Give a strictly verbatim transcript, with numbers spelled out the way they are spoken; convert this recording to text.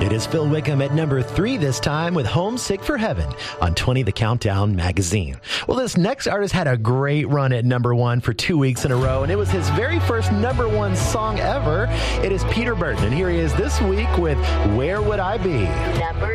It is Phil Wickham at number three this time with Homesick for Heaven on twenty The Countdown magazine. Well, this next artist had a great run at number one for two weeks in a row, and it was his very first number one song ever. It is Peter Burton, and here he is this week with Where Would I Be? Number